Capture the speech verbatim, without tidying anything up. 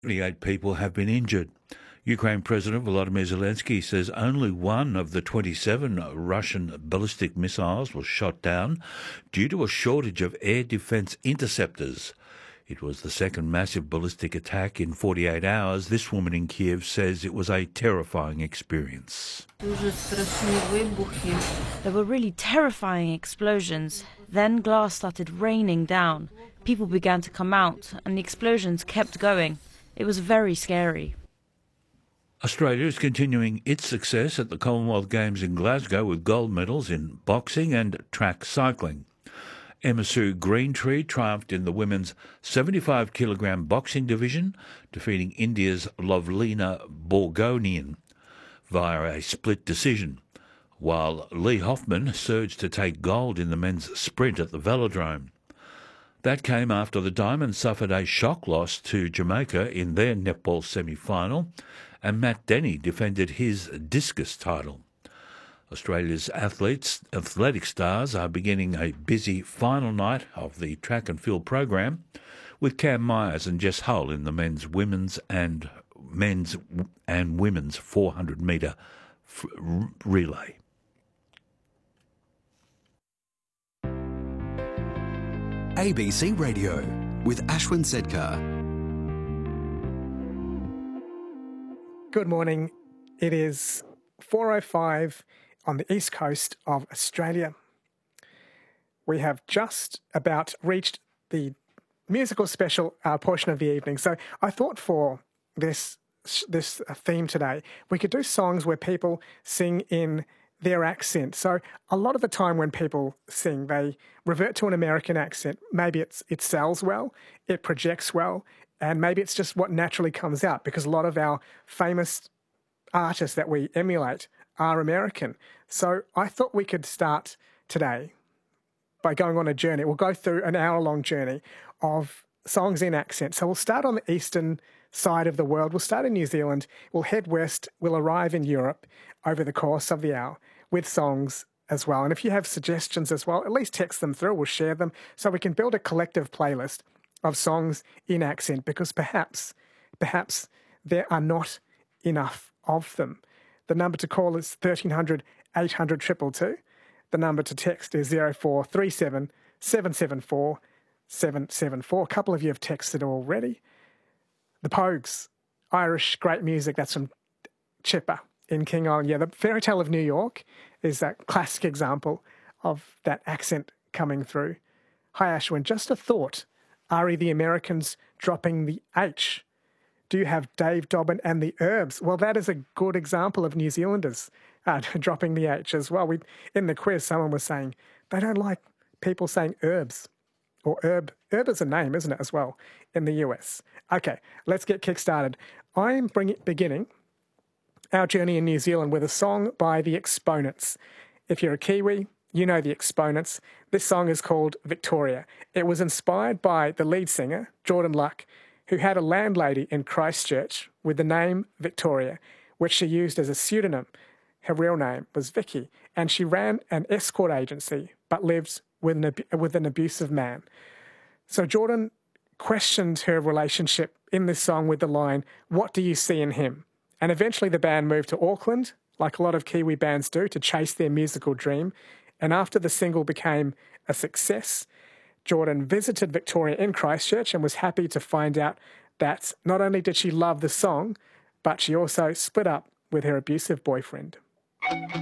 twenty-eight people have been injured. Ukraine President Volodymyr Zelensky says only one of the twenty-seven Russian ballistic missiles was shot down due to a shortage of air defence interceptors. It was the second massive ballistic attack in forty-eight hours. This woman in Kiev says it was a terrifying experience. There were really terrifying explosions. Then glass started raining down. People began to come out, and the explosions kept going. It was very scary. Australia is continuing its success at the Commonwealth Games in Glasgow with gold medals in boxing and track cycling. Emma Sue Greentree triumphed in the women's seventy-five kilogram boxing division, defeating India's Lovlina Borgonian via a split decision, while Lee Hoffman surged to take gold in the men's sprint at the Velodrome. That came after the Diamonds suffered a shock loss to Jamaica in their netball semi-final, and Matt Denny defended his discus title. Australia's athletes, athletic stars are beginning a busy final night of the track and field program, with Cam Myers and Jess Hull in the men's, women's and men's and women's four hundred metre f- relay. A B C Radio with Ashwin Sedkar. Good morning. It is four oh five on the east coast of Australia. We have just about reached the musical special uh, portion of the evening. So I thought for this this theme today, we could do songs where people sing in their accent. So a lot of the time when people sing, they revert to an American accent. Maybe it's it sells well, it projects well, and maybe it's just what naturally comes out, because a lot of our famous artists that we emulate are American. So I thought we could start today by going on a journey. We'll go through an hour-long journey of songs in accent. So we'll start on the eastern side of the world. We'll start in New Zealand. We'll head west. We'll arrive in Europe over the course of the hour with songs as well. And if you have suggestions as well, at least text them through. We'll share them so we can build a collective playlist of songs in accent, because perhaps, perhaps there are not enough of them. The number to call is thirteen hundred, eight hundred, two two two. The number to text is zero four three seven, seven seven four, seven seven four. A couple of you have texted already. The Pogues, Irish great music. That's from Chipper in King Island. Yeah, the Fairy Tale of New York is that classic example of that accent coming through. Hi, Ashwin. Just a thought. Are the Americans dropping the H? Do you have Dave Dobbin and the Herbs? Well, that is a good example of New Zealanders uh, dropping the H as well. We, in the quiz, someone was saying they don't like people saying herbs. Or herb. Herb is a name, isn't it, as well, in the U S? Okay, let's get kick-started. I'm bringing, beginning our journey in New Zealand with a song by The Exponents. If you're a Kiwi, you know The Exponents. This song is called Victoria. It was inspired by the lead singer, Jordan Luck, who had a landlady in Christchurch with the name Victoria, which she used as a pseudonym. Her real name was Vicky, and she ran an escort agency but lived with an, ab- with an abusive man. So Jordan questioned her relationship in this song with the line, "What do you see in him?" And eventually the band moved to Auckland, like a lot of Kiwi bands do, to chase their musical dream. And after the single became a success, Jordan visited Victoria in Christchurch and was happy to find out that not only did she love the song, but she also split up with her abusive boyfriend.